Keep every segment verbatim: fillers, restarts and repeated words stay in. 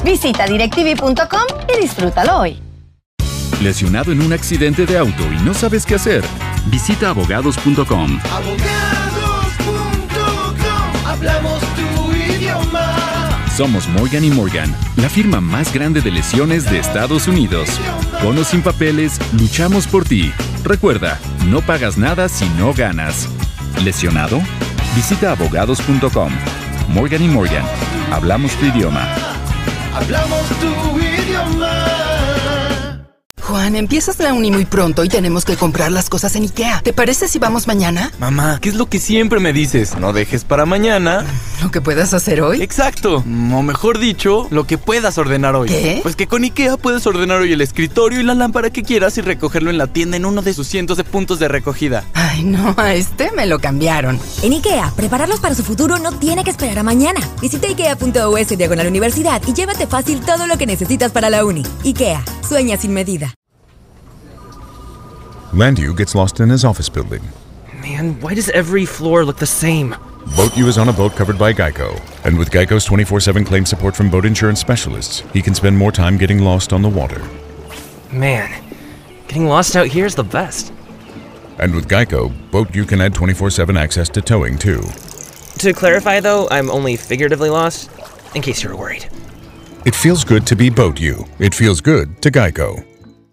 Visita directv punto com y disfrútalo hoy. ¿Lesionado en un accidente de auto y no sabes qué hacer? Visita abogados punto com. abogados punto com. Hablamos tu idioma. Somos Morgan y Morgan, la firma más grande de lesiones de Estados Unidos. Con o sin papeles, luchamos por ti. Recuerda, no pagas nada si no ganas. ¿Lesionado? Visita abogados punto com. Morgan y Morgan, hablamos tu idioma. Hablamos tu idioma. Juan, empiezas la uni muy pronto y tenemos que comprar las cosas en IKEA. ¿Te parece si vamos mañana? Mamá, ¿qué es lo que siempre me dices? No dejes para mañana ¿Lo que puedas hacer hoy? Exacto, o mejor dicho, lo que puedas ordenar hoy. ¿Qué? Pues que con IKEA puedes ordenar hoy el escritorio y la lámpara que quieras y recogerlo en la tienda en uno de sus cientos de puntos de recogida. Ay, no, a este me lo cambiaron. En IKEA, prepararlos para su futuro no tiene que esperar a mañana. Visita ikea punto us diagonal universidad y llévate fácil todo lo que necesitas para la uni. IKEA, sueña sin medida. Landu gets lost in his office building. Man, why does every floor look the same? BoatU is on a boat covered by Geico. And with Geico's twenty-four seven claim support from boat insurance specialists, he can spend more time getting lost on the water. Man, getting lost out here is the best. And with Geico, BoatU can add twenty-four seven access to towing, too. To clarify, though, I'm only figuratively lost, in case you were worried. It feels good to be BoatU. It feels good to Geico.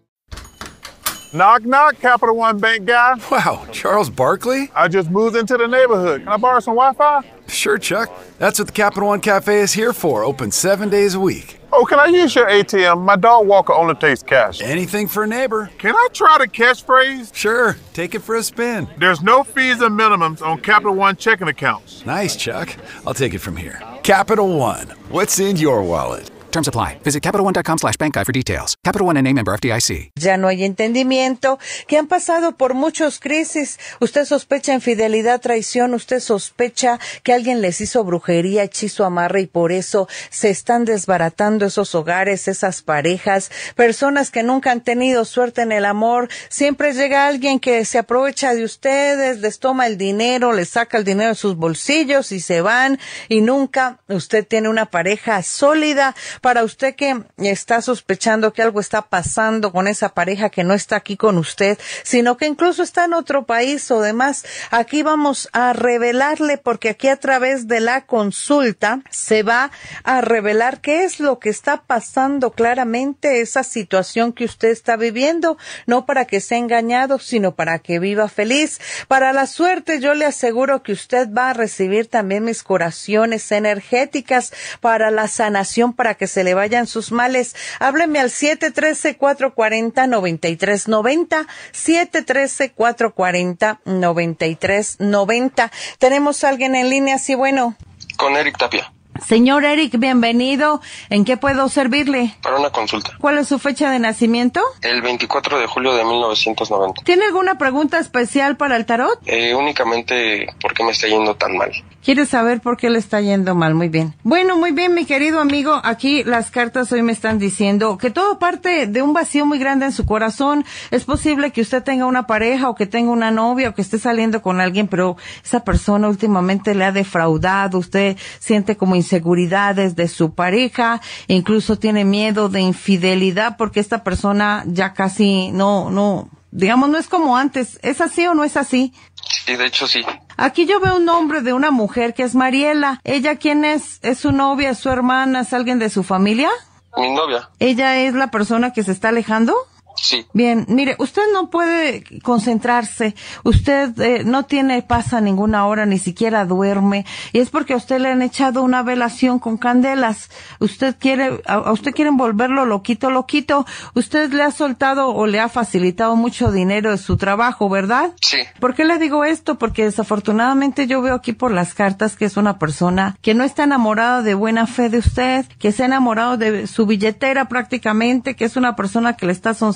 Knock, knock, Capital One Bank guy. Wow, Charles Barkley? I just moved into the neighborhood. Can I borrow some Wi-Fi? Sure, Chuck. That's what the Capital One Cafe is here for, open seven days a week. Oh, can I use your A T M? My dog walker only takes cash. Anything for a neighbor. Can I try the catchphrase? Sure, take it for a spin. There's no fees or minimums on Capital One checking accounts. Nice, Chuck. I'll take it from here. Capital One, what's in your wallet? Terms apply. Visit Capital One dot com slash bank guide for details. Capital One N A member F D I C. Ya no hay entendimiento, que han pasado por muchas crisis. Usted sospecha infidelidad, traición, usted sospecha que alguien les hizo brujería, hechizo, amarre y por eso se están desbaratando esos hogares, esas parejas, personas que nunca han tenido suerte en el amor. Siempre llega alguien que se aprovecha de ustedes, les toma el dinero, les saca el dinero de sus bolsillos y se van y nunca usted tiene una pareja sólida. Para usted que está sospechando que algo está pasando con esa pareja que no está aquí con usted, sino que incluso está en otro país o demás, aquí vamos a revelarle, porque aquí a través de la consulta se va a revelar qué es lo que está pasando claramente, esa situación que usted está viviendo, no para que sea engañado, sino para que viva feliz. Para la suerte, yo le aseguro que usted va a recibir también mis curaciones energéticas para la sanación, para que se le vayan sus males. Hábleme al siete uno tres, cuatro cuatro cero, nueve tres nueve cero, siete uno tres, cuatro cuatro cero, nueve tres nueve cero. Tenemos a alguien en línea, sí, bueno. Con Eric Tapia. Señor Eric, bienvenido. ¿En qué puedo servirle? Para una consulta. ¿Cuál es su fecha de nacimiento? El veinticuatro de julio de mil novecientos noventa. ¿Tiene alguna pregunta especial para el tarot? Eh, únicamente, ¿por qué me está yendo tan mal? ¿Quiere saber por qué le está yendo mal? Muy bien. Bueno, muy bien, mi querido amigo. Aquí las cartas hoy me están diciendo que todo parte de un vacío muy grande en su corazón. Es posible que usted tenga una pareja o que tenga una novia o que esté saliendo con alguien, pero esa persona últimamente le ha defraudado. Usted siente como inseguridades de su pareja, incluso tiene miedo de infidelidad porque esta persona ya casi no, no, digamos, no es como antes. ¿Es así o no es así? Sí, de hecho sí. Aquí yo veo un nombre de una mujer que es Mariela. ¿Ella quién es? ¿Es su novia, es su hermana, es alguien de su familia? Mi novia. ¿Ella es la persona que se está alejando? Sí. Bien, mire, usted no puede concentrarse, usted eh, no tiene paz a ninguna hora, ni siquiera duerme, y es porque a usted le han echado una velación con candelas. Usted quiere, a, a usted quieren volverlo loquito, loquito. Usted le ha soltado o le ha facilitado mucho dinero de su trabajo, ¿verdad? Sí. ¿Por qué le digo esto? Porque desafortunadamente yo veo aquí por las cartas que es una persona que no está enamorada de buena fe de usted, que se ha enamorado de su billetera prácticamente, que es una persona que le está son